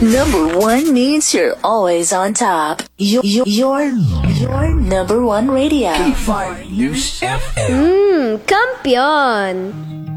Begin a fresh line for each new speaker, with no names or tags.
Number one means you're always on top. Your number one radio.
K5 News FM.
Kampiyon!